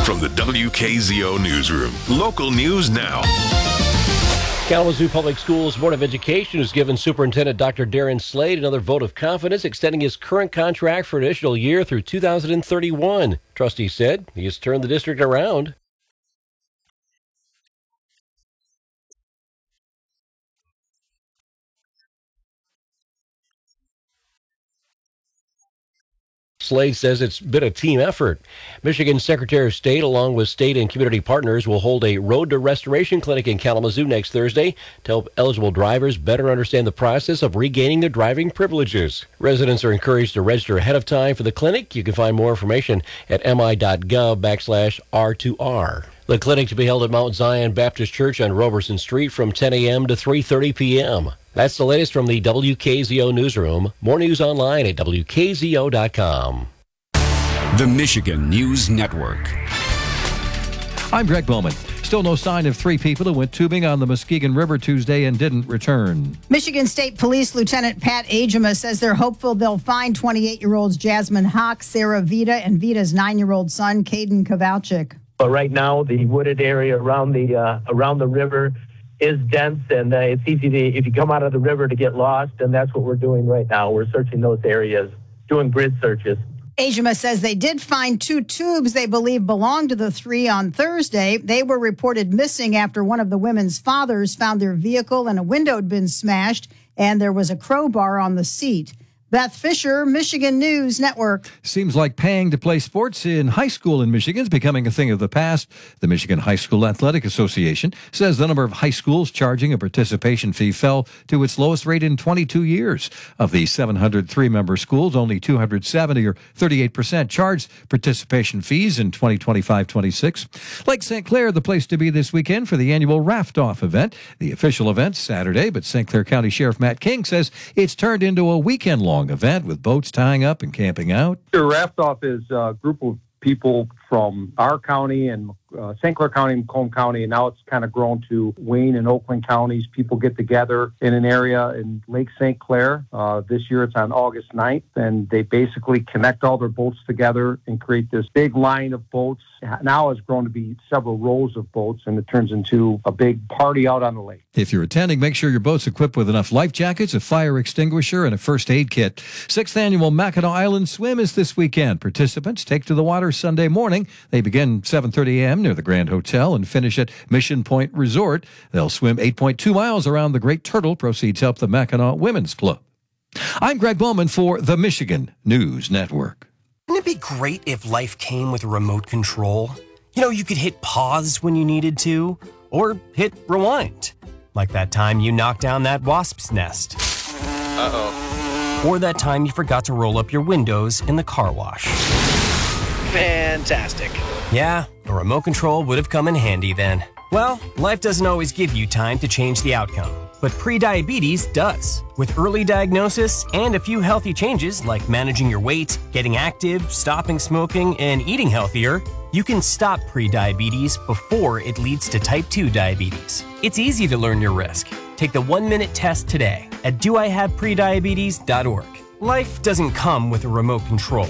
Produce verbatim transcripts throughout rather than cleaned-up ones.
from the W K Z O Newsroom. Local news now. Kalamazoo Public Schools Board of Education has given Superintendent Doctor Darren Slade another vote of confidence, extending his current contract for an additional year through two thousand thirty-one. Trustees said he has turned the district around. Slade says it's been a team effort. Michigan Secretary of State, along with state and community partners, will hold a Road to Restoration clinic in Kalamazoo next Thursday to help eligible drivers better understand the process of regaining their driving privileges. Residents are encouraged to register ahead of time for the clinic. You can find more information at mi.gov backslash R2R. The clinic to be held at Mount Zion Baptist Church on Roberson Street from ten a.m. to three thirty p.m. That's the latest from the W K Z O Newsroom. More news online at W K Z O dot com. The Michigan News Network. I'm Greg Bowman. Still no sign of three people who went tubing on the Muskegon River Tuesday and didn't return. Michigan State Police Lieutenant Pat Agema says they're hopeful they'll find twenty-eight-year-olds Jasmine Hawk, Sarah Vita, and Vita's nine-year-old son, Caden Kowalczyk. But right now, the wooded area around the uh, around the river is dense, and uh, it's easy to, if you come out of the river, to get lost, and that's what we're doing right now. We're searching those areas, doing grid searches. Agema says they did find two tubes they believe belonged to the three on Thursday. They were reported missing after one of the women's fathers found their vehicle and a window had been smashed, and there was a crowbar on the seat. Beth Fisher, Michigan News Network. Seems like paying to play sports in high school in Michigan is becoming a thing of the past. The Michigan High School Athletic Association says the number of high schools charging a participation fee fell to its lowest rate in twenty-two years. Of the seven hundred three member schools, only two hundred seventy, or thirty-eight percent, charged participation fees in twenty twenty-five twenty-six. Lake Saint Clair, the place to be this weekend for the annual Raft-Off event. The official event's Saturday, but Saint Clair County Sheriff Matt King says it's turned into a weekend-long event with boats tying up and camping out. The Raft-Off is a group of people from our county and uh, Saint Clair County and Macomb County, and now it's kind of grown to Wayne and Oakland counties. People get together in an area in Lake Saint Clair. Uh, this year it's on August ninth, and they basically connect all their boats together and create this big line of boats. Now it's grown to be several rows of boats, and it turns into a big party out on the lake. If you're attending, make sure your boat's equipped with enough life jackets, a fire extinguisher, and a first aid kit. Sixth annual Mackinac Island Swim is this weekend. Participants take to the water Sunday morning. They begin seven thirty a.m. near the Grand Hotel and finish at Mission Point Resort. They'll swim eight point two miles around the Great Turtle. Proceeds help the Mackinac Women's Club. I'm Greg Bowman for the Michigan News Network. Wouldn't it be great if life came with a remote control? You know, you could hit pause when you needed to, or hit rewind. Like that time you knocked down that wasp's nest. Uh-oh. Or that time you forgot to roll up your windows in the car wash. Fantastic. Yeah, a remote control would have come in handy then. Well, life doesn't always give you time to change the outcome, but prediabetes does. With early diagnosis and a few healthy changes like managing your weight, getting active, stopping smoking, and eating healthier, you can stop prediabetes before it leads to type two diabetes. It's easy to learn your risk. Take the one-minute test today at do I have prediabetes dot org. Life doesn't come with a remote control.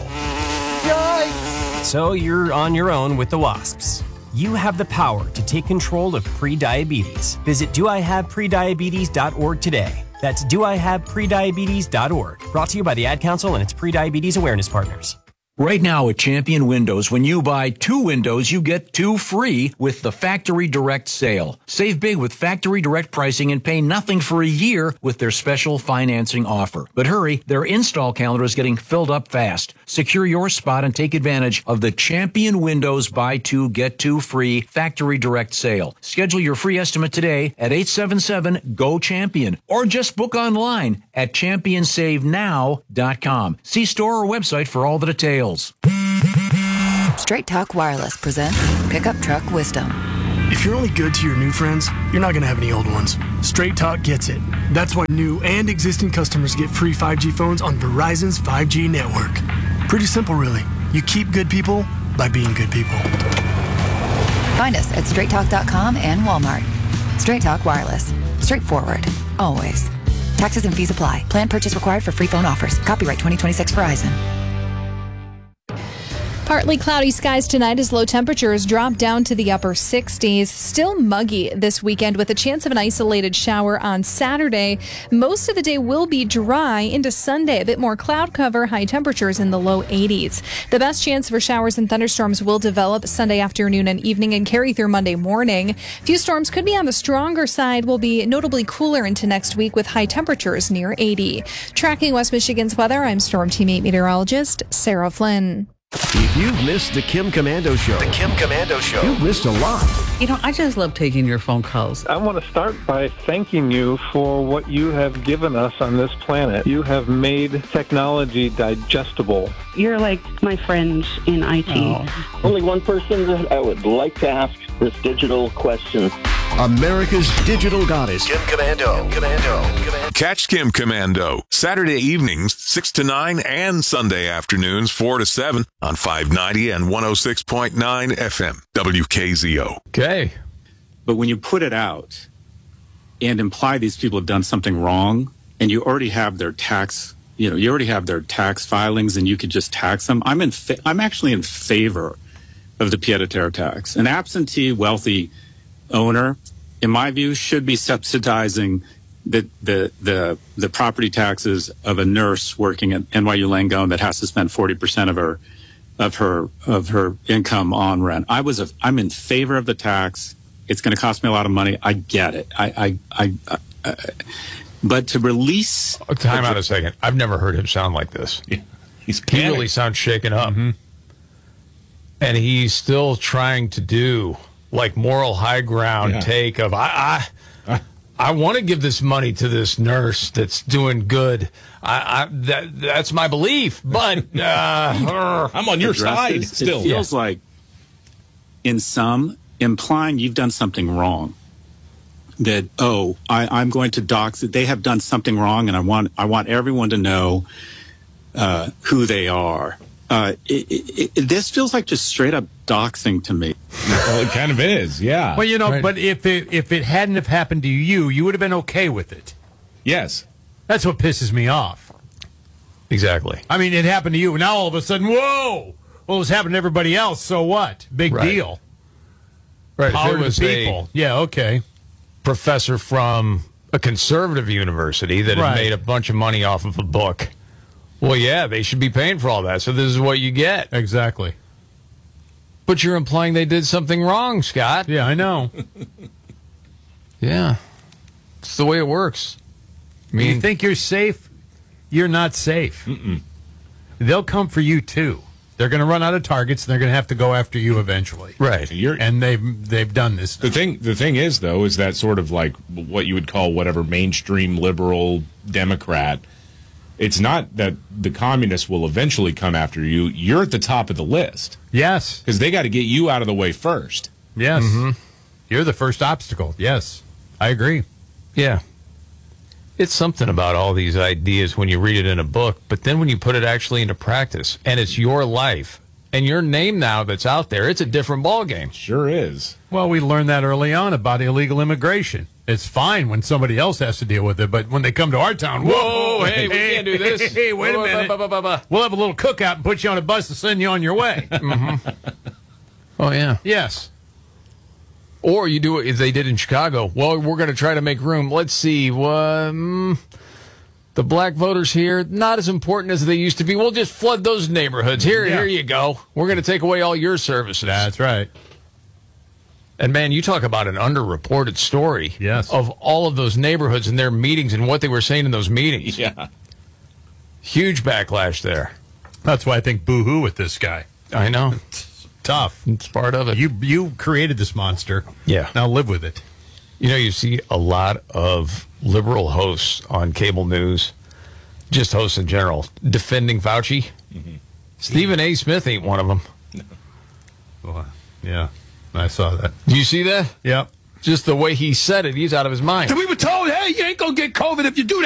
Yikes! So you're on your own with the wasps. You have the power to take control of prediabetes. Visit do I have prediabetes dot org today. That's do I have prediabetes dot org. Brought to you by the Ad Council and its prediabetes awareness partners. Right now at Champion Windows, when you buy two windows, you get two free with the Factory Direct sale. Save big with Factory Direct pricing and pay nothing for a year with their special financing offer. But hurry, their install calendar is getting filled up fast. Secure your spot and take advantage of the Champion Windows buy two, get two free Factory Direct sale. Schedule your free estimate today at eight seven seven, G O CHAMPION or just book online at champion save now dot com. See store or website for all the details. Straight Talk Wireless presents Pickup Truck Wisdom. If you're only good to your new friends, you're not going to have any old ones. Straight Talk gets it. That's why new and existing customers get free five G phones on Verizon's five G network. Pretty simple, really. You keep good people by being good people. Find us at straight talk dot com and Walmart. Straight Talk Wireless. Straightforward. Always. Taxes and fees apply. Plan purchase required for free phone offers. Copyright twenty twenty-six Verizon. Partly cloudy skies tonight as low temperatures drop down to the upper sixties. Still muggy this weekend with a chance of an isolated shower on Saturday. Most of the day will be dry into Sunday. A bit more cloud cover, high temperatures in the low eighties. The best chance for showers and thunderstorms will develop Sunday afternoon and evening and carry through Monday morning. Few storms could be on the stronger side, will be notably cooler into next week with high temperatures near eighty. Tracking West Michigan's weather, I'm Storm Team eight meteorologist Sarah Flynn. If you've missed the Kim Komando Show, the Kim Komando Show, you've missed a lot. You know, I just love taking your phone calls. I want to start by thanking you for what you have given us on this planet. You have made technology digestible. You're like my friend in I T. Oh. Only one person that I would like to ask this digital question. America's digital goddess, Kim Komando. Kim Komando. Komando. Catch Kim Komando Saturday evenings six to nine and Sunday afternoons four to seven on five ninety and one oh six point nine F M W K Z O. Okay. But when you put it out and imply these people have done something wrong, and you already have their tax, you know, you already have their tax filings, and you could just tax them. I'm in. Fa- I'm actually in favor of the pied-à-terre tax. An absentee wealthy owner, in my view, should be subsidizing the the the, the property taxes of a nurse working at N Y U Langone that has to spend forty percent of her of her of her income on rent. I was a, I'm in favor of the tax. It's going to cost me a lot of money. I get it. I I, I, I, I but to release oh, time out a second. I've never heard him sound like this. Yeah. He's he really sounds shaken up, mm-hmm. and he's still trying to do like moral high ground yeah. take of I I, uh. I want to give this money to this nurse that's doing good. I, I that that's my belief, but uh, I'm on your side still. It feels yeah. like, in some, implying you've done something wrong. That oh, I, I'm going to dox it. They have done something wrong, and I want I want everyone to know uh, who they are. Uh, it, it, it, this feels like just straight up doxing to me. Well, it kind of is, yeah. Well, you know, right. but if it if it hadn't have happened to you, you would have been okay with it. Yes. That's what pisses me off. Exactly. I mean, it happened to you, and now all of a sudden, whoa! Well, it was happening to everybody else, so what? Big right. deal. Right. Power if it was to people. A yeah, okay. professor from a conservative university that right. had made a bunch of money off of a book. Well, yeah, they should be paying for all that, so this is what you get. Exactly. But you're implying they did something wrong, Scott. Yeah, I know. yeah. It's the way it works. I mean, you think you're safe? You're not safe. Mm-mm. They'll come for you, too. They're going to run out of targets, and they're going to have to go after you eventually. Right. You're, and they've they've done this. The thing, the thing is, though, is that sort of like what you would call whatever mainstream liberal Democrat. It's not that the communists will eventually come after you. You're at the top of the list. Yes. Because they got to get you out of the way first. Yes. Mm-hmm. You're the first obstacle. Yes. I agree. Yeah. It's something about all these ideas when you read it in a book, but then when you put it actually into practice, and it's your life, and your name now that's out there, it's a different ballgame. Sure is. Well, we learned that early on about illegal immigration. It's fine when somebody else has to deal with it, but when they come to our town, whoa, whoa hey, we can't do this. Hey, hey wait whoa, a minute. Bah, bah, bah, bah. We'll have a little cookout and put you on a bus to send you on your way. mm-hmm. Oh, yeah. Yes. Or you do it as they did in Chicago. Well, we're going to try to make room. Let's see. Um, the black voters here, not as important as they used to be. We'll just flood those neighborhoods. Here, yeah. here you go. We're going to take away all your services. That's right. And, man, you talk about an underreported story yes. of all of those neighborhoods and their meetings and what they were saying in those meetings. Yeah. Huge backlash there. That's why I think boo-hoo with this guy. I know. It's tough. It's part of it. You you created this monster. Yeah. Now live with it. You know, you see a lot of liberal hosts on cable news, just hosts in general, defending Fauci. Mm-hmm. Stephen A. Smith ain't one of them. No. Well, yeah. I saw that. Do you see that? Yep. Just the way he said it, he's out of his mind. So we were told, hey, you ain't going to get COVID if you do that.